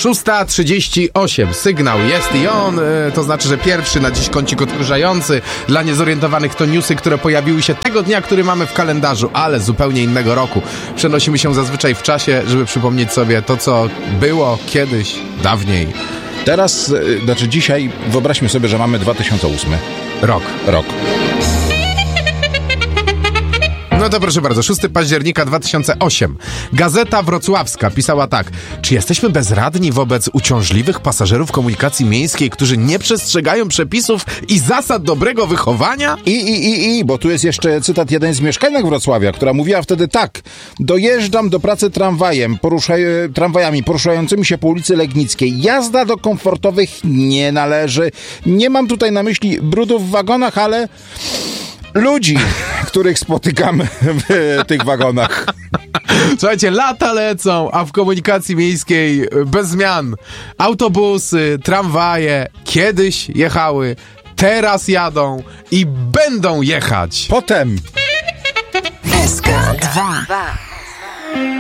6:38. Sygnał jest i on, to znaczy, że pierwszy na dziś kącik odkurzający. Dla niezorientowanych to newsy, które pojawiły się tego dnia, który mamy w kalendarzu, ale z zupełnie innego roku. Przenosimy się zazwyczaj w czasie, żeby przypomnieć sobie to, co było kiedyś, dawniej. Teraz, dzisiaj wyobraźmy sobie, że mamy 2008 Rok. rok. No to proszę bardzo, 6 października 2008. Gazeta Wrocławska pisała tak. Czy jesteśmy bezradni wobec uciążliwych pasażerów komunikacji miejskiej, którzy nie przestrzegają przepisów i zasad dobrego wychowania? Bo tu jest jeszcze cytat jeden z mieszkanek Wrocławia, która mówiła wtedy tak. Dojeżdżam do pracy tramwajami poruszającymi się po ulicy Legnickiej. Jazda do komfortowych nie należy. Nie mam tutaj na myśli brudów w wagonach, ale ludzi, których spotykamy w tych wagonach. Słuchajcie, lata lecą, a w komunikacji miejskiej bez zmian. Autobusy, tramwaje kiedyś jechały, teraz jadą i będą jechać. Potem SK2